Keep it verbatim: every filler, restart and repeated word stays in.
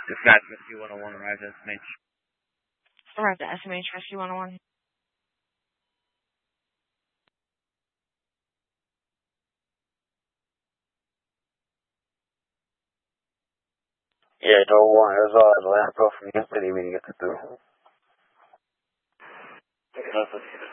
Dispatch Rescue one oh one, arrived at S M H. Arrived at S M H Rescue one oh one. Yeah, Joe one, there's a last call from yesterday we didn't get to do.